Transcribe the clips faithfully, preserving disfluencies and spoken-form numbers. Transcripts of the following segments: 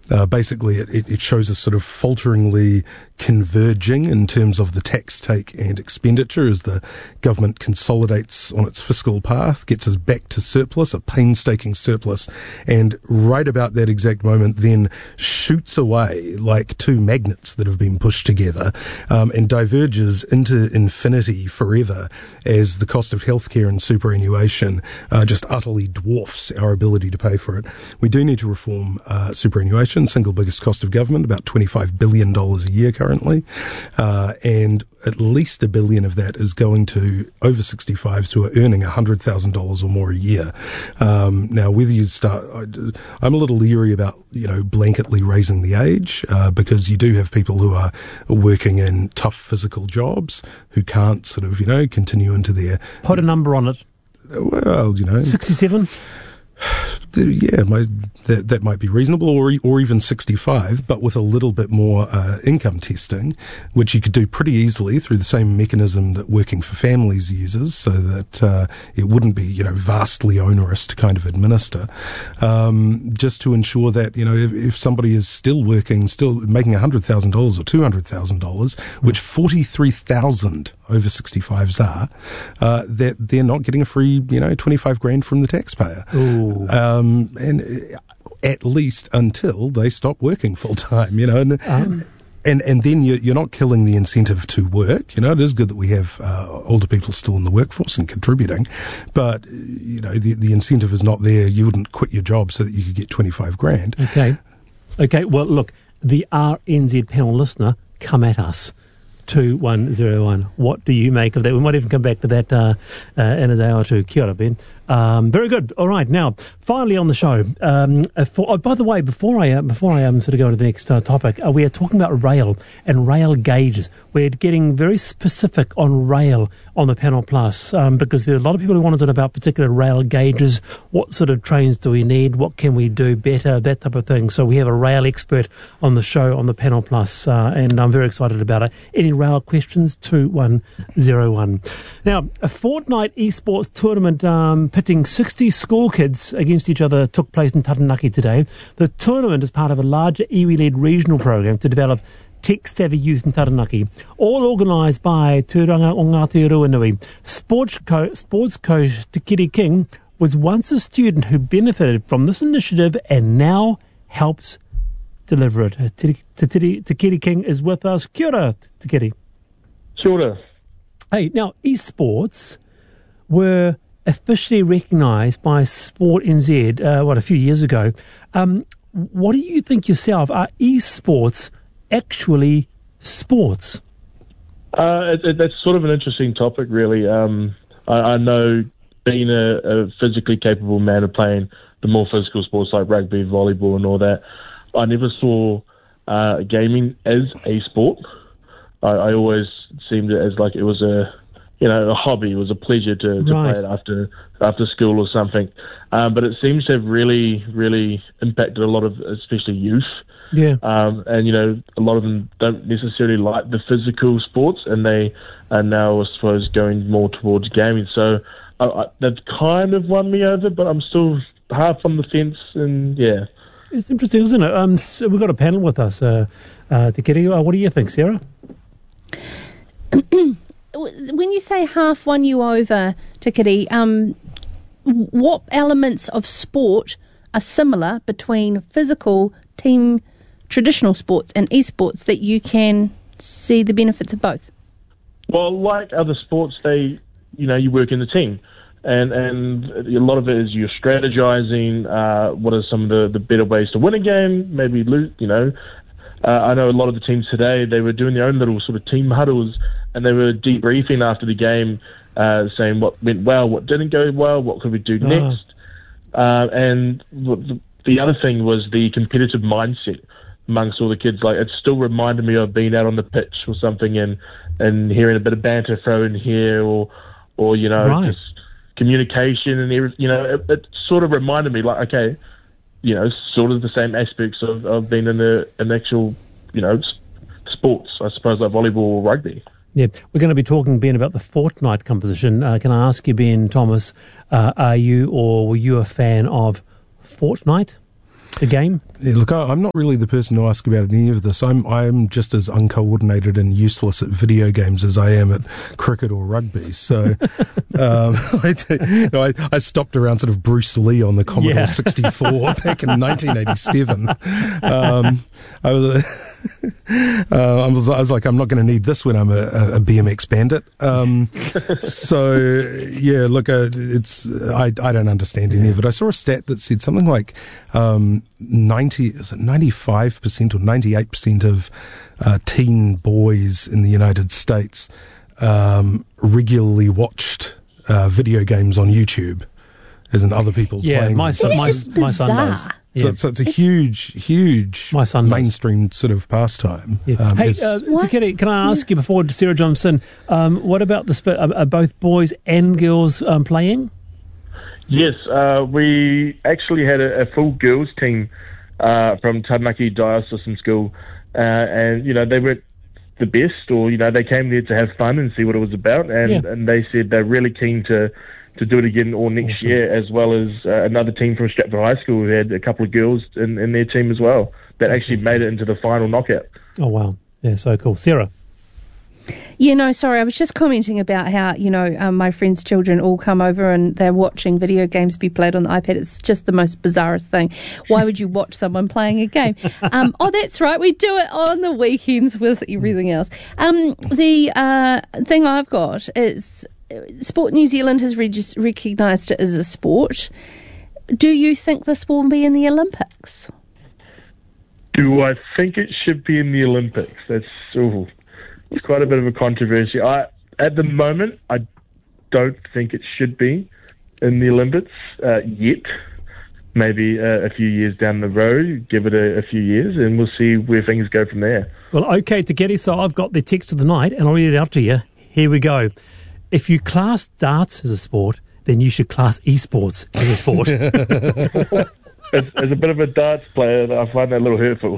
Uh, basically, it, it shows us sort of falteringly converging in terms of the tax take and expenditure as the government consolidates on its fiscal path, gets us back to surplus, a painstaking surplus, and right about that exact moment then shoots away like two magnets that have been pushed together um, and diverges into infinity forever as the cost of healthcare and superannuation uh, just utterly dwarfs our ability to pay for it. We do need to reform uh, superannuation, single biggest cost of government, about twenty-five billion dollars a year currently, uh, and at least a billion of that is going to over sixty-fives who are earning one hundred thousand dollars or more a year. Um, now, whether you start, I, I'm a little leery about, you know, blanketly raising the age uh, because you do have people who are working in tough physical jobs who can't sort of, you know, continue into their... Put a number on it. Well, you know... sixty-seven? Yeah, my, that that might be reasonable, or or even sixty-five, but with a little bit more uh, income testing, which you could do pretty easily through the same mechanism that Working for Families uses, so that uh, it wouldn't be, you know, vastly onerous to kind of administer, um, just to ensure that, you know, if, if somebody is still working, still making one hundred thousand dollars or two hundred thousand dollars, which forty-three thousand over sixty-fives are, uh, that they're not getting a free, you know, twenty-five grand from the taxpayer. Ooh. Um, and at least until they stop working full time, you know, and, um. and, and then you're, you're not killing the incentive to work. You know, it is good that we have uh, older people still in the workforce and contributing, but, you know, the, the incentive is not there. You wouldn't quit your job so that you could get twenty-five grand. Okay. Okay. Well, look, the R N Z panel listener, come at us. two one zero one. What do you make of that? We might even come back to that uh, uh, in a day or two. Kia ora, Ben. Um, very good. All right. Now, finally on the show. Um, for, oh, by the way, before I uh, before I um, sort of go into the next uh, topic, uh, we are talking about rail and rail gauges. We're getting very specific on rail on the Panel Plus um, because there are a lot of people who want to know about particular rail gauges. What sort of trains do we need? What can we do better? That type of thing. So we have a rail expert on the show on the Panel Plus, uh, and I'm very excited about it. Any rail questions? two one zero one. Now, a fortnight esports tournament um, pitting sixty school kids against each other took place in Taranaki today. The tournament is part of a larger iwi-led regional program to develop tech-savvy youth in Taranaki, all organised by Tūranga o Ngāti Ruanui. Sports, co- sports coach Te Kere King was once a student who benefited from this initiative and now helps deliver it. Te, te, te, Te Kere King is with us. Kia ora, Te Kere. Kia ora. Hey, now, esports were officially recognised by Sport N Z, uh, what, a few years ago. Um, what do you think yourself? Are esports actually sports? Uh, it, it, that's sort of an interesting topic, really. Um, I, I know being a, a physically capable man of playing the more physical sports like rugby, volleyball and all that, I never saw uh, gaming as a sport. I, I always seemed it as like it was a, you know, a hobby. It was a pleasure to, to right. play it after after school or something. Um, but it seems to have really, really impacted a lot of, especially youth. Yeah. Um, and, you know, a lot of them don't necessarily like the physical sports, and they are now, I suppose, going more towards gaming. So I, I, that's kind of won me over, but I'm still half on the fence, and yeah. It's interesting, isn't it? Um, so we've got a panel with us. Uh, uh, Te Kere, uh, what do you think, Sarah? When you say half won you over, Te Kere, um, what elements of sport are similar between physical, team, traditional sports and esports that you can see the benefits of both? Well, like other sports, they, you know, you work in a team. And and a lot of it is you're strategizing. Uh, what are some of the, the better ways to win a game? Maybe lose. You know, uh, I know a lot of the teams today, they were doing their own little sort of team huddles, and they were debriefing after the game, uh, saying what went well, what didn't go well, what could we do oh. next. Uh, and the, the other thing was the competitive mindset amongst all the kids. Like, it still reminded me of being out on the pitch or something, and and hearing a bit of banter thrown in here, or or you know. Right. Just, communication and everything, you know, it, it sort of reminded me, like, okay, you know, sort of the same aspects of, of being in the an actual, you know, sports, I suppose, like volleyball or rugby. Yeah, we're going to be talking, Ben, about the Fortnite competition. Uh, can I ask you, Ben Thomas, uh, are you or were you a fan of Fortnite? a game? Yeah, look, I, I'm not really the person to ask about any of this. I'm I'm just as uncoordinated and useless at video games as I am at cricket or rugby. So um, I, you know, I, I stopped around sort of Bruce Lee on the Commodore Yeah. sixty-four back in nineteen eighty-seven. Um, I was. Uh, I, was, I was like, I'm not going to need this when I'm a, a B M X bandit. Um, so, yeah, look, uh, it's I, I don't understand any of it. I saw a stat that said something like um, ninety, is it ninety-five percent or ninety-eight percent of uh, teen boys in the United States um, regularly watched uh, video games on YouTube, as in other people Yeah, playing my them. son, my, This is my son does. bizarre. So, Yeah. it's, so it's a huge, huge My son does. mainstream sort of pastime. Yeah. Um, hey, it's- uh, What? Takeri, can I ask you before Sarah Johnson, um, what about the split? Are, are both boys and girls um, playing? Yes, uh, we actually had a, a full girls team uh, from Taranaki Diocesan School, uh, and you know they weren't the best, or you know they came there to have fun and see what it was about, and, Yeah. and they said they're really keen to. to do it again all next Awesome. year, as well as uh, another team from Stratford High School who had a couple of girls in, in their team as well that actually made it into the final knockout. Oh, wow. Yeah, so cool. Sarah? Yeah, no, sorry. I was just commenting about how, you know, um, my friends' children all come over and they're watching video games be played on the iPad. It's just the most bizarrest thing. Why would you watch someone playing a game? Um, oh, that's right. We do it on the weekends with everything else. Um, the uh, thing I've got is Sport New Zealand has regis- recognised it as a sport. Do you think this will be in the Olympics? Do I think it should be in the Olympics? That's ooh, it's quite a bit of a controversy. I, at the moment, I don't think it should be in the Olympics uh, yet. Maybe uh, a few years down the road, give it a, a few years, and we'll see where things go from there. Well, okay, Takeri, so I've got the text of the night, and I'll read it out to you. Here we go. If you class darts as a sport, then you should class esports as a sport. As, as a bit of a darts player, I find that a little hurtful.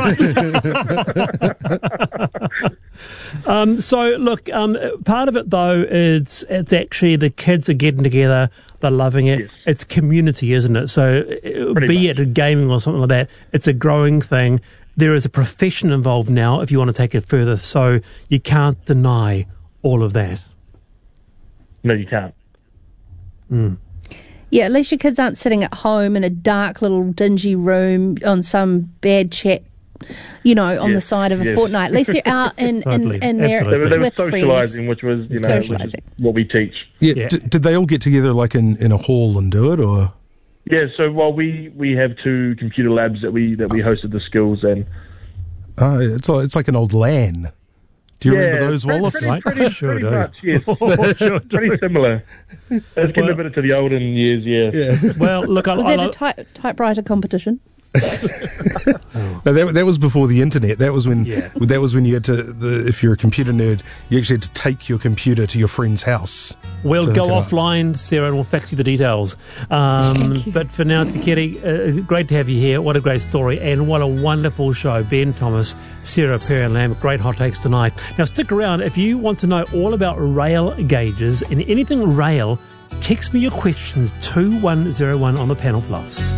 All right. um, so, look, um, part of it, though, it's it's actually the kids are getting together, they're loving it. Yes. It's community, isn't it? So, uh, Pretty be much. it gaming or something like that, it's a growing thing. There is a profession involved now, if you want to take it further, so you can't deny all of that. No, you can't. Mm. Yeah, at least your kids aren't sitting at home in a dark little dingy room on some bad chat, you know, on the Yes, side of a yes. fortnight. At least they're out in, Totally, in, in there absolutely. They were, they were with friends. socialising, which was, you know, which is Socialising. what we teach. yeah, Yeah. D- did they all get together like in, in a hall and do it, or? Yeah, so while we, we have two computer labs that we that we host at the schools, and Uh, it's like, it's like an old LAN. Do you yeah, remember those, pretty, Wallace? Pretty, Right? pretty, Sure pretty do. much, yes. Sure do. Pretty similar. It's getting Well- a bit to the olden years, yeah. Yeah. Well, look, I, Was I, that I, a type, typewriter competition? No, that, that was before the internet. That was when Yeah. that was when you had to. The, if you're a computer nerd, you actually had to take your computer to your friend's house. We'll to go hook it up. offline, Sarah, and we'll fax you the details. Um, Thank you. but for now, Takeri, uh, great to have you here. What a great story, and what a wonderful show. Ben Thomas, Sarah Perry Lamb, great hot takes tonight. Now, stick around. If you want to know all about rail gauges and anything rail, text me your questions two one zero one on the Panel Plus.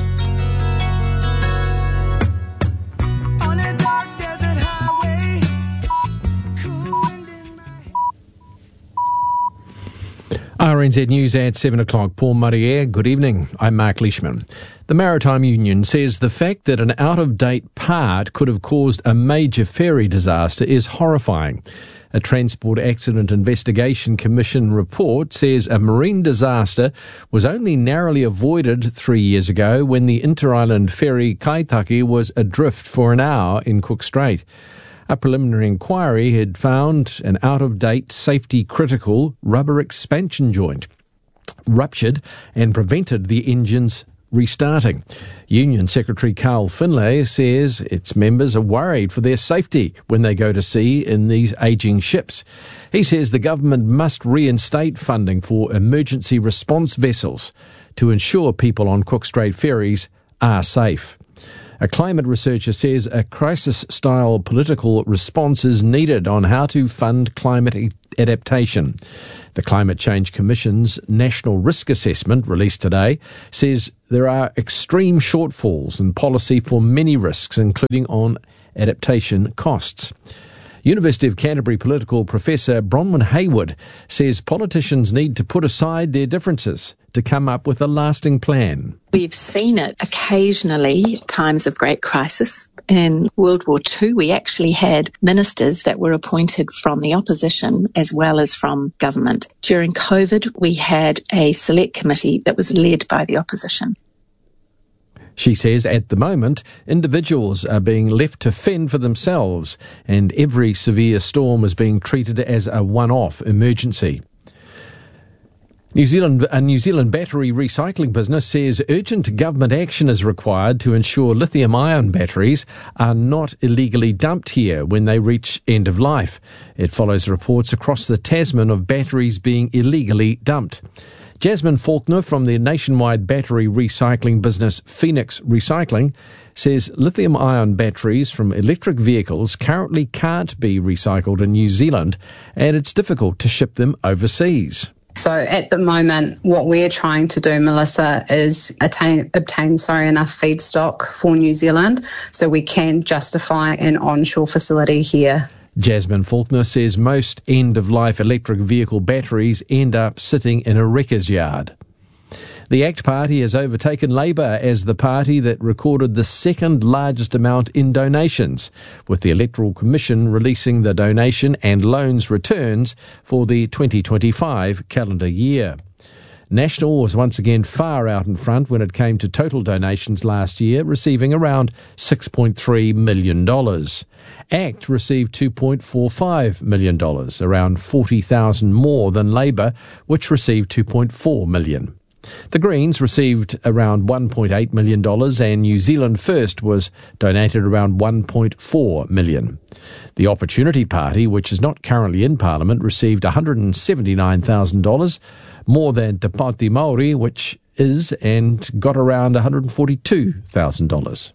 On a dark desert highway, cool wind in my R N Z News at seven o'clock. Paul Murray, good evening. I'm Mark Leishman. The Maritime Union says the fact that an out-of-date part could have caused a major ferry disaster is horrifying. A Transport Accident Investigation Commission report says a marine disaster was only narrowly avoided three years ago when the inter-island ferry Kaitaki was adrift for an hour in Cook Strait. A preliminary inquiry had found an out-of-date, safety-critical rubber expansion joint ruptured and prevented the engine's restarting. Union Secretary Carl Finlay says its members are worried for their safety when they go to sea in these ageing ships. He says the government must reinstate funding for emergency response vessels to ensure people on Cook Strait ferries are safe. A climate researcher says a crisis-style political response is needed on how to fund climate e- adaptation. The Climate Change Commission's National Risk Assessment, released today, says there are extreme shortfalls in policy for many risks, including on adaptation costs. University of Canterbury political professor Bronwyn Hayward says politicians need to put aside their differences to come up with a lasting plan. We've seen it occasionally, times of great crisis. In World War Two, we actually had ministers that were appointed from the opposition as well as from government. During COVID, we had a select committee that was led by the opposition. She says at the moment, individuals are being left to fend for themselves and every severe storm is being treated as a one-off emergency. New Zealand, a New Zealand battery recycling business says urgent government action is required to ensure lithium-ion batteries are not illegally dumped here when they reach end of life. It follows reports across the Tasman of batteries being illegally dumped. Jasmine Faulkner from the nationwide battery recycling business Phoenix Recycling says lithium-ion batteries from electric vehicles currently can't be recycled in New Zealand and it's difficult to ship them overseas. So at the moment, what we're trying to do, Melissa, is attain, obtain sorry, enough feedstock for New Zealand so we can justify an onshore facility here. Jasmine Faulkner says most end-of-life electric vehicle batteries end up sitting in a wrecker's yard. The ACT Party has overtaken Labour as the party that recorded the second largest amount in donations, with the Electoral Commission releasing the donation and loans returns for the twenty twenty-five calendar year. National was once again far out in front when it came to total donations last year, receiving around six point three million dollars. ACT received two point four five million dollars, around forty thousand more than Labour, which received two point four million dollars. The Greens received around one point eight million dollars and New Zealand First was donated around one point four million dollars. The Opportunity Party, which is not currently in Parliament, received one hundred seventy-nine thousand dollars, more than Te Pāti Māori, which is, and got around one hundred forty-two thousand dollars.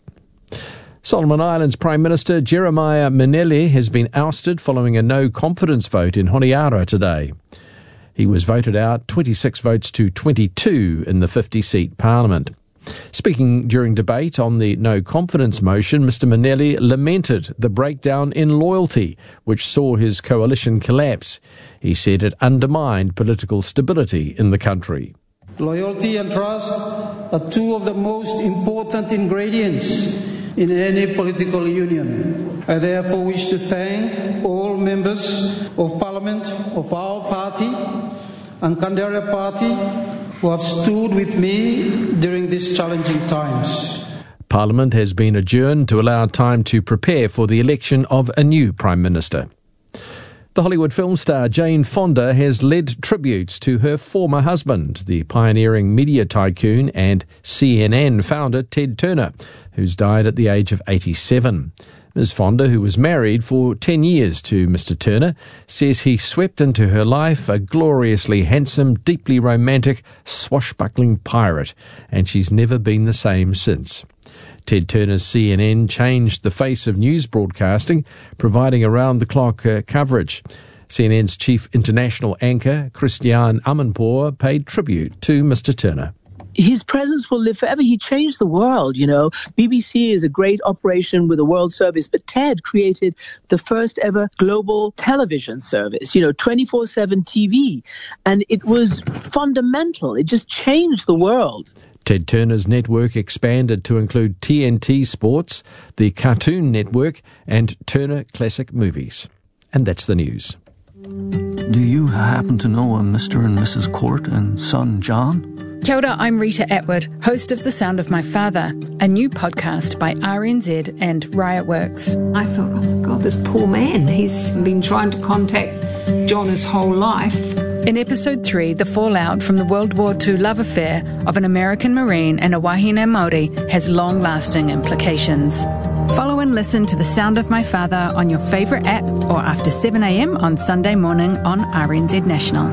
Solomon Islands Prime Minister Jeremiah Manele has been ousted following a no-confidence vote in Honiara today. He was voted out twenty-six votes to twenty-two in the fifty-seat parliament. Speaking during debate on the no-confidence motion, Mister Manele lamented the breakdown in loyalty, which saw his coalition collapse. He said it undermined political stability in the country. Loyalty and trust are two of the most important ingredients in any political union. I therefore wish to thank all members of Parliament of our party and Canberra Party who have stood with me during these challenging times. Parliament has been adjourned to allow time to prepare for the election of a new Prime Minister. The Hollywood film star Jane Fonda has led tributes to her former husband, the pioneering media tycoon and C N N founder Ted Turner, who's died at the age of eighty-seven. Miz Fonda, who was married for ten years to Mister Turner, says he swept into her life a gloriously handsome, deeply romantic, swashbuckling pirate, and she's never been the same since. Ted Turner's C N N changed the face of news broadcasting, providing around-the-clock uh, coverage. C N N's chief international anchor, Christiane Amanpour, paid tribute to Mister Turner. His presence will live forever. He changed the world, you know. B B C is a great operation with a world service, but Ted created the first ever global television service, you know, twenty-four seven T V. And it was fundamental. It just changed the world. Ted Turner's network expanded to include T N T Sports, the Cartoon Network, and Turner Classic Movies. And that's the news. Do you happen to know a Mister and Missus Court and son John? Kia ora, I'm Rita Atwood, host of The Sound of My Father, a new podcast by R N Z and Riot Works. I thought, oh my God, this poor man, he's been trying to contact John his whole life. In episode three, the fallout from the World War Two love affair of an American Marine and a wahine Māori has long-lasting implications. Follow and listen to The Sound of My Father on your favourite app or after seven a.m. on Sunday morning on R N Z National.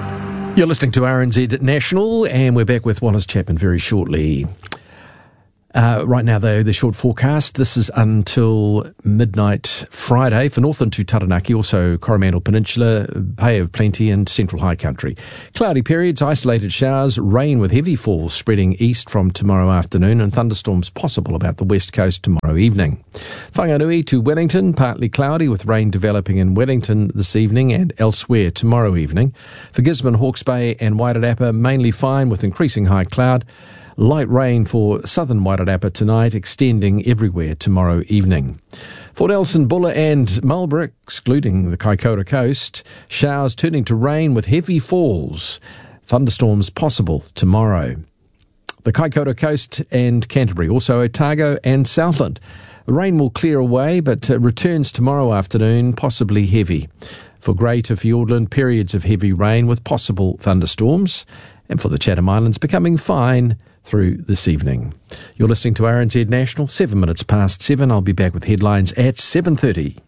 You're listening to R N Z National, and we're back with Wallace Chapman very shortly. Uh, right now, though, the short forecast. This is until midnight Friday for Northern to Taranaki, also Coromandel Peninsula, Bay of Plenty and Central High Country. Cloudy periods, isolated showers, rain with heavy falls spreading east from tomorrow afternoon, and thunderstorms possible about the west coast tomorrow evening. Whanganui to Wellington, partly cloudy with rain developing in Wellington this evening and elsewhere tomorrow evening. For Gisborne, Hawke's Bay and Wairarapa, mainly fine with increasing high cloud. Light rain for southern Wairarapa tonight, extending everywhere tomorrow evening. For Nelson, Buller and Marlborough, excluding the Kaikoura coast, showers turning to rain with heavy falls. Thunderstorms possible tomorrow. The Kaikoura coast and Canterbury, also Otago and Southland. The rain will clear away, but uh, returns tomorrow afternoon, possibly heavy. For Grey to Fiordland, periods of heavy rain with possible thunderstorms. And for the Chatham Islands, becoming fine through this evening. You're listening to R N Z National, seven minutes past seven. I'll be back with headlines at seven thirty.